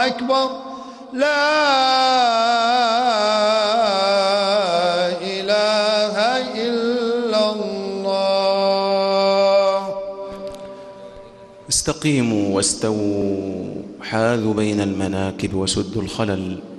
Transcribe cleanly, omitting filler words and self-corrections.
أكبر. لا إله إلا الله. استقيموا واستووا، حاذوا بين المناكب وسدوا الخلل،